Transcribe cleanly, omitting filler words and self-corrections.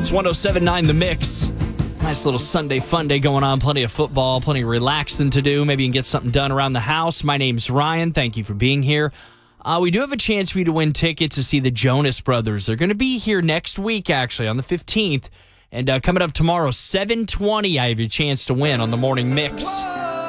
It's 107.9 The Mix. Nice little Sunday fun day going on. Plenty of football, plenty of relaxing to do. Maybe you can get something done around the house. My name's Ryan. Thank you for being here. We do have a chance for you to win tickets to see the Jonas Brothers. They're going to be here next week, actually, on the 15th. And coming up tomorrow, 7:20, I have a chance to win on the Morning Mix.